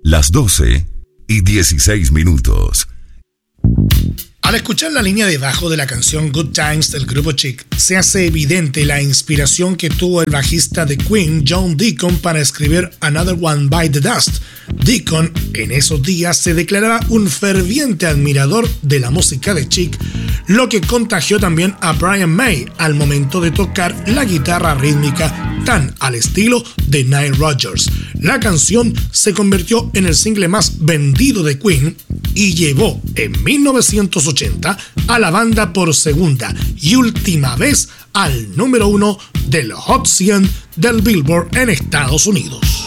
Las 12:16. Al escuchar la línea de bajo de la canción Good Times del grupo Chic, se hace evidente la inspiración que tuvo el bajista de Queen, John Deacon, para escribir Another One Bite the Dust. Deacon en esos días se declaraba un ferviente admirador de la música de Chic, lo que contagió también a Brian May al momento de tocar la guitarra rítmica tan al estilo de Nile Rodgers. La canción se convirtió en el single más vendido de Queen y llevó en 1980 a la banda por segunda y última vez al número 1 del Hot 100 del Billboard en Estados Unidos.